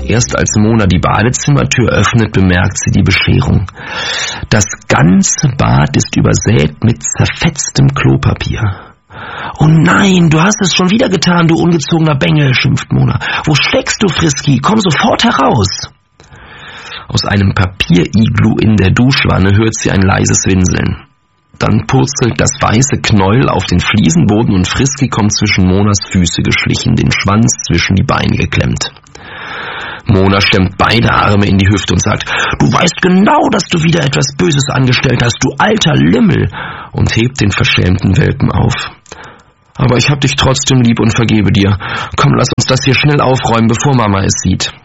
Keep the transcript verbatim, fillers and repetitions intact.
Erst als Mona die Badezimmertür öffnet, bemerkt sie die Bescherung. Das ganze Bad ist übersät mit zerfetztem Klopapier. »Oh nein, du hast es schon wieder getan, du ungezogener Bengel«, schimpft Mona. »Wo steckst du, Frisky? Komm sofort heraus!« Aus einem Papieriglu in der Duschwanne hört sie ein leises Winseln. Dann purzelt das weiße Knäuel auf den Fliesenboden und Frisky kommt zwischen Monas Füße geschlichen, den Schwanz zwischen die Beine geklemmt. Mona stemmt beide Arme in die Hüfte und sagt, »Du weißt genau, dass du wieder etwas Böses angestellt hast, du alter Lümmel«, und hebt den verschämten Welpen auf. »Aber ich hab dich trotzdem lieb und vergebe dir. Komm, lass uns das hier schnell aufräumen, bevor Mama es sieht.«